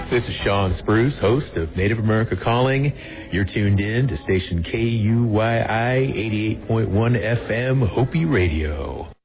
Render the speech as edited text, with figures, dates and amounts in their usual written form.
This is Sean Spruce, host of Native America Calling. You're tuned in to station KUYI 88.1 FM Hopi Radio.